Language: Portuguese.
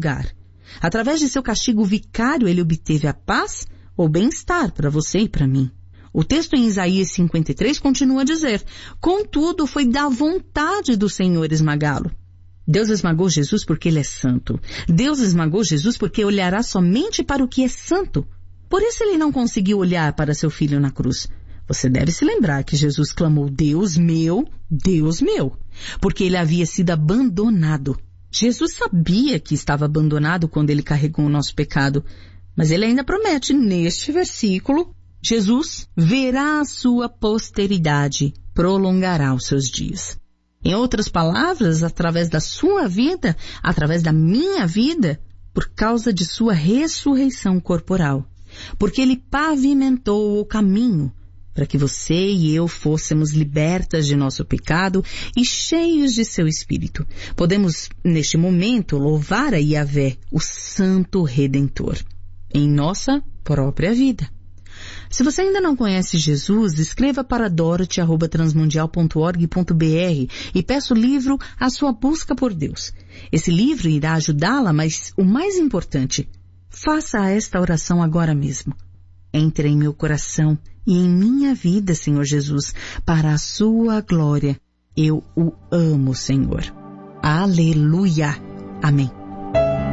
lugar. Através de seu castigo vicário, ele obteve a paz ou bem-estar para você e para mim. O texto em Isaías 53 continua a dizer: contudo, foi da vontade do Senhor esmagá-lo. Deus esmagou Jesus porque ele é santo. Deus esmagou Jesus porque olhará somente para o que é santo. Por isso ele não conseguiu olhar para seu filho na cruz. Você deve se lembrar que Jesus clamou: Deus meu, porque ele havia sido abandonado. Jesus sabia que estava abandonado quando ele carregou o nosso pecado, mas ele ainda promete neste versículo: Jesus verá a sua posteridade, prolongará os seus dias. Em outras palavras, através da sua vida, através da minha vida, por causa de sua ressurreição corporal. Porque ele pavimentou o caminho para que você e eu fôssemos libertas de nosso pecado e cheios de seu Espírito. Podemos, neste momento, louvar a Yahvé, o Santo Redentor, em nossa própria vida. Se você ainda não conhece Jesus, escreva para dorothy@transmundial.org.br e peça o livro A Sua Busca por Deus. Esse livro irá ajudá-la, mas o mais importante, faça esta oração agora mesmo. Entre em meu coração e em minha vida, Senhor Jesus, para a sua glória. Eu o amo, Senhor. Aleluia. Amém.